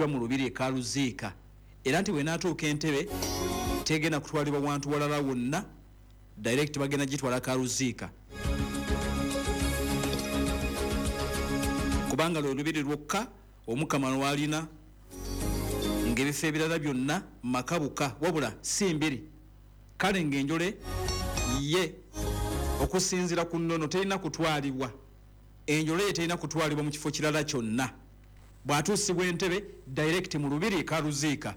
asibiddwa mu lubiri ekaluziika era nti bwenaatuuka entebe tegenda kutwalibwa wantu walala wonna direct bagenda gitwala kaluziika kubanga lwe lubiri lwokka omukama lwalina ng'ebifo ebirala byonna makabuka wabula si mbiri kale ng'enjole ye okusinziira ku nnono terina kutwalibwa enjole ye terina kutwalibwa mu kifo kirala kyonna bw'atuusibwa entebe direct mu lubiri ekaluziika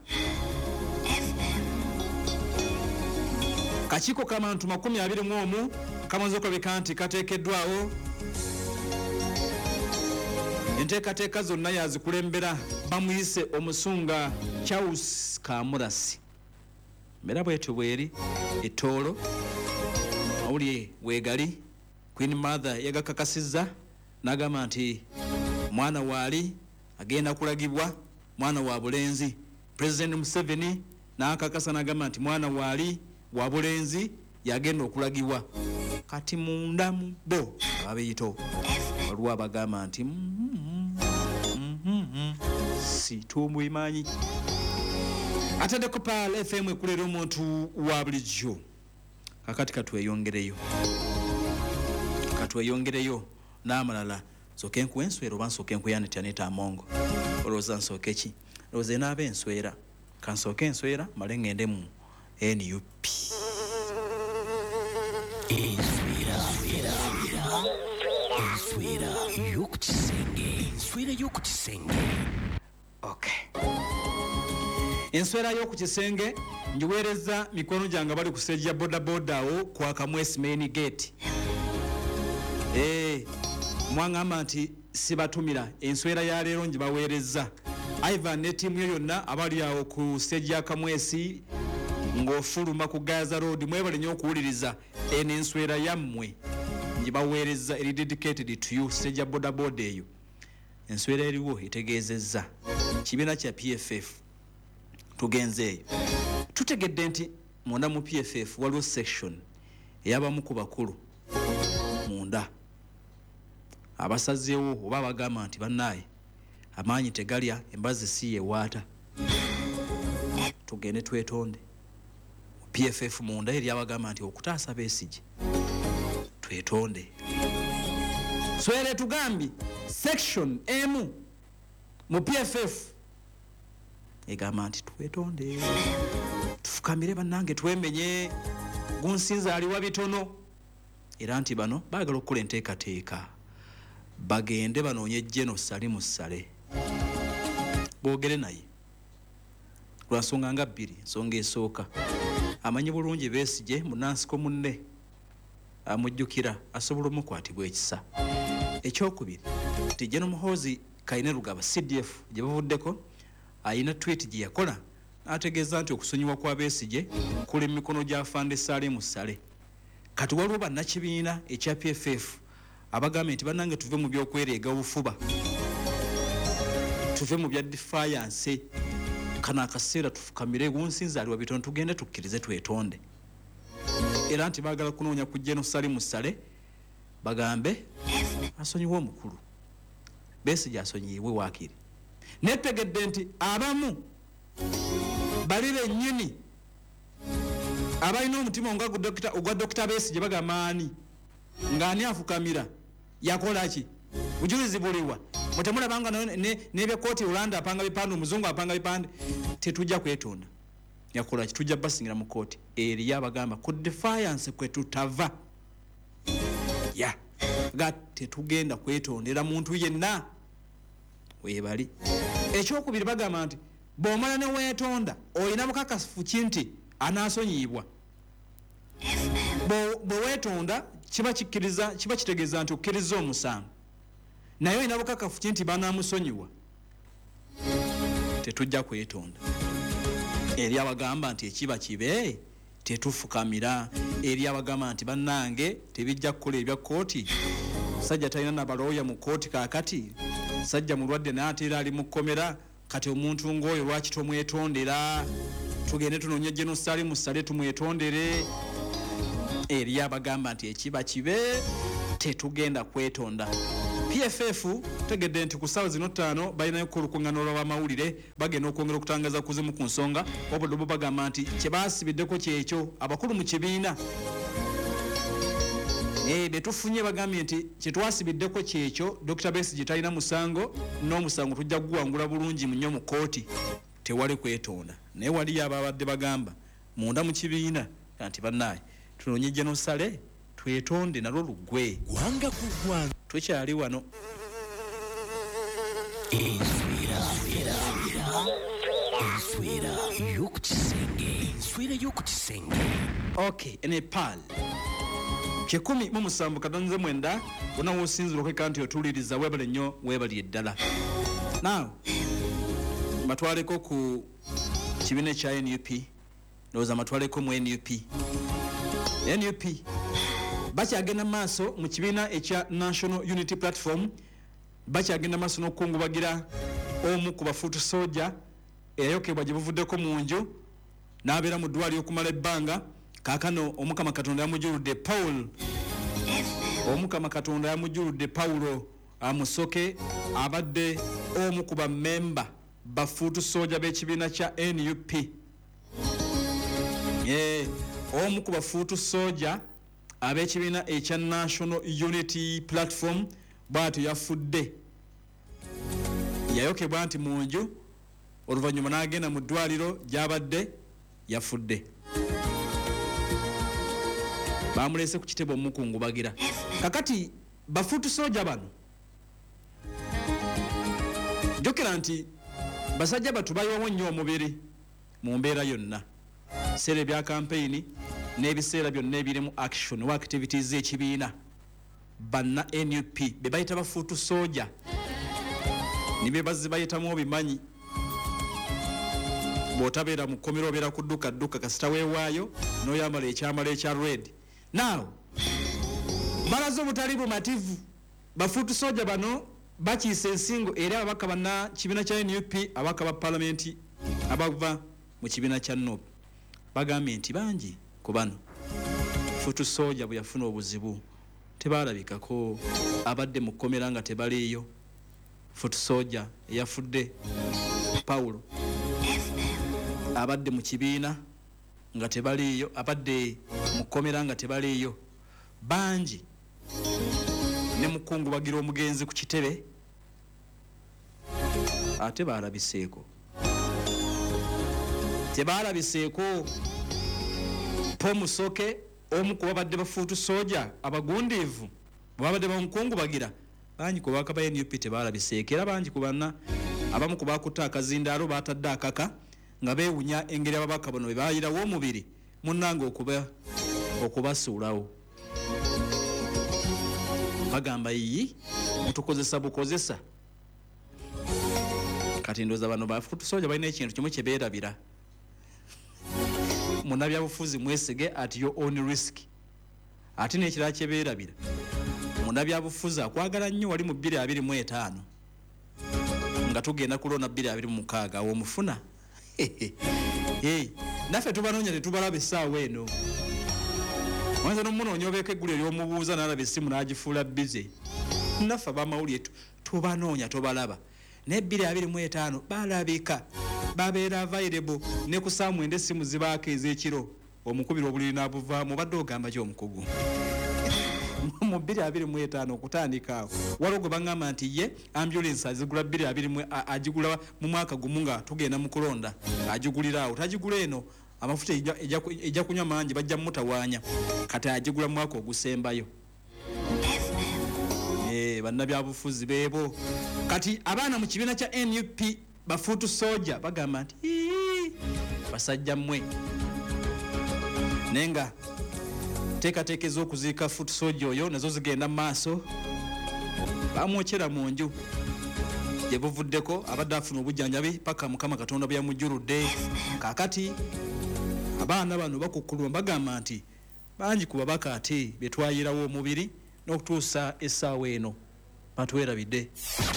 kakiiko k'abantu 21 kamaze okulabika nti kateekeddwawo enteekateeka zonna yazikulembera bamuyise omusunga Charles Kamurasi mbeera bwetyo bweri ettoolo awulye weegali Queen Mother yagakakasizza n'agamba nti mwana waali agenda kulagibwa mwana wa bulenzi President Museveni n'akakasa n'agamba nti mwana waali wa bulenzi yagenda okulagibwa kati munda mu bo ababiyito waliwo abagamba nti situmuimanyi ataddeko Pal FM ekulera omuntu wa bulijjo kakati katweyongereyo n'amalala nsooke nkuwa enswera oba nsooke nkuyanityanita amongo olowooza nsooke ki olowooza enaaba enswera kansooke enswera male ngende mu NUP enswera y'okukisenge okay enswera y'okukisenge njiweereza mikono gyange bali kusejja bodaboda awo kwa Kamwesi main gate mwangamba nti sibatumira enswera ya leero njibaweereza Ivan ne tiimu yo yonna abali awo ku stage ya Kamwesi ng'ofuluma ku Gaza Road mwebale nnyo okuwuliriza eno enswera yammwe njibaweereza eri dedicated to you stage ya bodaboda eyo enswera eriwo etegeezezza kibiina kya PFF tugenze eyo tutegedde nti munda mu PFF waliwo section eyabamu ku bakulu munda abasazeewo oba bagamba nti bannaaye amaanyi tegalya embazi si yewaata tugende twetonde PFF munda eri abagamba nti okutaasa Besigye twetonde swere tugambi section M mu PFF egamba nti twetonde tufukamire bannange twemenye gunsinza aliwa bitono era nti bano baagala okukola enteekateeka bagende banoonye Jeno Salimu Sale boogere naye lwa nsonga nga bbiri nsonga esooka amanyi bulungi Besigye munansiko munne amujjukira asobola omukwatibwa ekisa ekyokubiri ti Jeno Muhoozi Kaine Lugaba CDF gye bavuddeko ayina tweet gye yakola ategeeza nti okusonyiwa kwa Besigye kuli mikono gya Fande Salimu Sale kati waliwo bannakibiina ekya PFF abagamba nti bannange tuve mu byokwereega obufuba tuve mu bya defiance kana akaseera tufukamire gunsinza aliwa bitono tugende tukkirize twetonde era nti baagala kunoonya ku Jeno Salimu Sale bagambe asonyiwe omukulu Besigye asonyiwe waakiri netegedde nti abamu bali bennyini abalina omutima ogwa Dr. Besigye bagamba ani ng'ani afukamira yakola ki bujulizi buliwa mutemulabanga n'ebyekooti Ulanda apanga bipande omuzungu apanga bipande tetujja kwetonda yakola ki tujja basingira mu kooti eri abagamba ku defiance kwe tutava ya tetugenda kwetondera muntu yenna webali ekyokubiri bagamba nti bw'omala ne weetonda olina bukakafu kinti anaasonyiibwa bwe weetonda kiba kitegeeza nti okkiriza omusango naye olina bukakafu kinti banaamusonyiwa tetujja kwetonda eri abagamba nti ekiba kibe tetufukamira eri abagamba nti bannange tebijja kukola ebya kooti sajja talina nabalooya mu kooti kaakati sajja mulwadde n'ateera ali mu kkomera kati omuntu ng'oyo lwaki tomwetondera tugende tunoonye Jeno Salimu Sale tumwetondere eri abagamba nti ekiba kibe tetugenda kwetonda PFF tegedde nti ku ssaawa zino 5 balinayo ku lukuŋŋaano lw'amawulire bagenda okwongera okutangaza kuzimu ku nsonga wabudde bo bagamba nti kye baasibiddeko kyekyo abakulu mu kibiina be tufunye bagambye nti kye twasibiddeko kyekyo Dr. Besigye talina musango n'omusango tujja kuguwangula bulungi nnyo mu kooti tewali kwetonda naye waliyo ababadde bagamba munda mu kibiina nti bannaaye tunoonye genosale twetonde nalwo luggwe gwanga ku gwanga tukyali wano enswera y'okukisenge okay Nepal 1,779 wonna w'osinzira okweka nti otuuliriza weebale nnyo weebali eddala now matwaleko ku kibiina ekya NUP ndowooza matwaleko mu NUP bakyagenda maaso mu kibiina ekya National Unity Platform bakyagenda maaso n'okukungubagira omu ku bafuutu soja eyayokebwa gye buvuddeko mu nju n'abeera mu ddwaliro okumala ebbanga kaakano omukama katonda yamujuludde Paulo amusoke abadde omu ku bammemba bafuutu soja b'ekibiina kya NUP omu ku bafuutu soja ab'ekibiina ekya National Unity Platform bw'atyo yafudde yayokebwa nti mu nju oluvannyuma n'agenda mu ddwaliro gy'abadde yafudde bamulese ku kitebe omukungubagira kakati bafuutu soja bano jjukira nti basajja batubayiwawo nnyo omubiri mu mbeera yonna biseera ebya kampeyini n'ebiseera byonna ebirimu action wa activities z'ekibiina banna NUP be bayita bafuutu soja nibe bazzi bayitamu obimanyi bw'otabeera mu kkomera obeera ku dduka kasita weewaayo n'oyambala ekyambalo ekya red now balaze obutali bumativu bafuutu soja bano bakiisa ensingo eri ababaka banna kibiina kya NUP ababaka ba palamenti abava mu kibiina kya NUP bagambye nti bangi ku bano fuutu soja bwe yafuna obuzibu tebaalabikako abadde mu kkomera nga tebaliiyo fuutu soja eyafudde Paulo abadde mu kibiina nga tebaliiyo abadde mu kkomera nga tebaliiyo bangi ne mukungubagira omugenzi ku kitebe ate baalabiseeko tebaalabiseeko pomusoke omu ku babadde bafuutu soja abagundiivu babadde bamukungubagira bangi ku babaka ba NUP tebaalabiseeko era bangi ku banna abamu ku bakutte akazindaalo baatadde akaka nga beewunya engeri ababaka bano bwe baayirawo omubiri munnange okubasuulawo bagamba yiyi mutukozesa bukozesa kati ndooza bano bafuutu soja balina ekintu kimu kye beerabira munnabyabufuzi mwesige at your own risk ate n'ekirala kye beerabira munnabyabufuzi akwagala nnyo wali mu 2025 nga tugenda kulona 2026 aw'omufuna naffe tubanoonya tetubalaba essaawa eno wanza n'omunoonya obeeko eggulu ery'omubuuza n'alaba essimu n'agifuula bize naffe abamawulire tubanoonya tobalaba naye 2025 balabika babeera available ne ku saa 9 essimu zibaako ez'ekiro omukubira obuliri n'abuvaamu obadde ogamba ki omukugu mu 2025 okutandika awo waliwo gwe baŋŋamba nti ye ambulance azigula 2020 agigula mu mwaka gumu nga tugenda mu kulonda agigulira awo tagigula eno amafuta ejja kunywa mangi bajja mutawaanya kati agigula mu mwaka ogusembayo bannabyabufuzi beebo kati abaana mu kibiina kya NUP bafuutu soja bagamba nti basajja mmwe naye nga teekateeka ez'okuziika fuutu soja oyo nazo zigenda mu maaso bamwokyera mu nju gye buvuddeko abadde afuna obujjanjabi paka mukama katonda bwe yamujjuludde kaakati abaana bano bakukkuluma bagamba nti bangi ku babaka ate be twayirawo omubiri n'okutuusa essaawa eno batwerabidde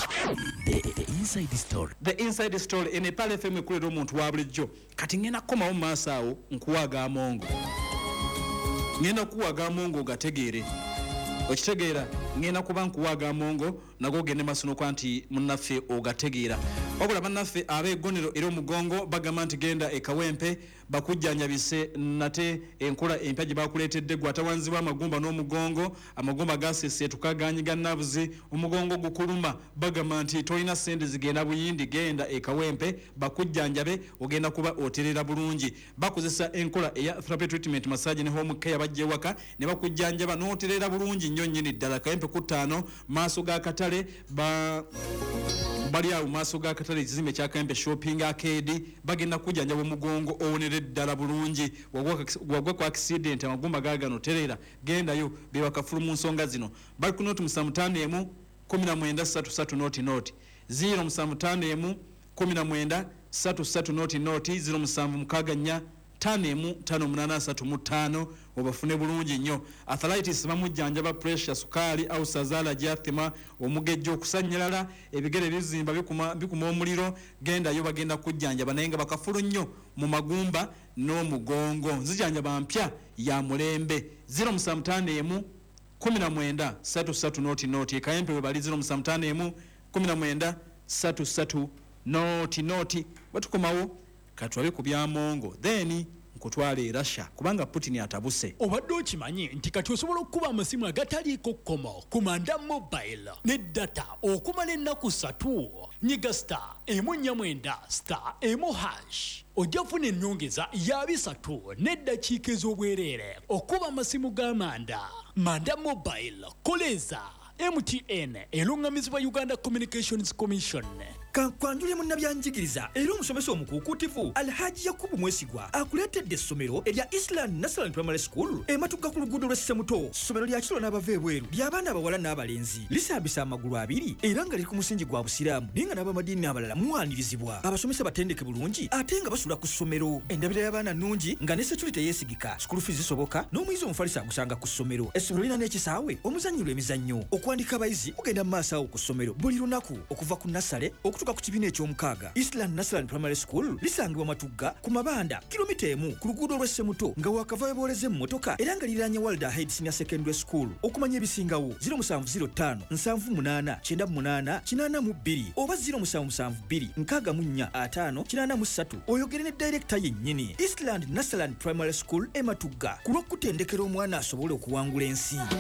the inside story ene Nepal FM ekulera omuntu wa bulijjo kati ngenda kukomawo mu maaso awo nkuwaaga amongo ngenda kuwaaga amongo gategeere okitegeera ngenda kuba nkuwaga mongo nago gende masono kwanti munnaffe ogategeera wabula bannaffe abeegonero era omugongo bagamba nti genda ekawempe bakujjanjabise nate enkola empya gye bakuleetedde gwe atawanzibwa amagumba n'omugongo amagumba gaseeseetuka ganyiga nabuzi omugongo gukuluma bagamba nti tolina sente zigenda buyindi genda ekawempe bakujjanjabe ogenda kuba oterera bulungi bakozesa enkola eya therapy treatment massage ne home care bajje waka ne bakujjanjaba n'oterera bulungi nnyo nnyini ddala kawempe ku 5 maaso ga katale bali awo maaso ga katale ekizimbe kya Kawempe shopping arcade bagenda kujjanjaba omugongo owonere ddala bulungi wagwa ku accident amagumba gaagano terera gendayo bebakafulu mu nsonga zino bali ku noti 75 1933 noti 075 1933 noti 076 5 obafune bulungi nnyo arthritis bamujjanjaba pressure sukali au sazala jathima omugejjo okusanyalala ebigere bizimba bikuma omuliro genda yo bagenda kujjanjaba naye nga bakafulu nnyo mu magumba n'omugongo nzijjanjaba mpya ya mulembe 075 1933 noti Kawempe we bali 075 1933 noti batukomawo katwabe ku byamongo then nkutwale Russia kubanga Putin atabuse obadde okimanyi nti kati osobola okuba amasimu agataliiko kkomo kumanda mobile ne data okumala ennaku 3 nyiga *149*1# ojja kufuna ennyongeza ya 3 n'eddakiika ez'obwereere okuba amasimu g'amanda manda mobile koleza MTN elungamizibwa Uganda Communications Commission. Kankwanjulye munnabyanjigiriza era omusomesa omukuukutivu Alhaji Yakubu Mwesigwa akuleetedde essomero erya Island National Primary School ematuka ku luguudo lw'Essemuto. Ssomero lya kiro n'abava ebweru ly'abaana abawala n'abalenzi lisambisa amagulu 2 era nga liri ku musingi gwa busiraamu naye nga n'abamadiini abalala muwanirizibwa. Abasomesa batendeke bulungi ate nga basula ku ssomero. Endabira y'abaana nnungi nga ne security yeesigika. School fees zisoboka n'omuyizi omufalisa agusanga ku ssomero. Essomero lirina n'ekisaawe omuzannyirwa emizannyo. Okuwandika abayizi kugenda mu maaso awo ku ssomero buli lunaku okuva ku nasale okutuuka ku kibiina eky'omukaaga. Eastland National Primary School lisangibwa Matugga ku Mabanda kilomita 1 ku luguudo lw'Essemuto nga wakava weboleze mu motoka era nga liranye Walder Head Senior Secondary School. Okumanya ebisingawo 0705 78 98 82 oba 0772 64 5 oyogere ne director yennyini. Eastland National Primary School Matugga ku lw'okutendekera omwana asobole okuwangula ensi.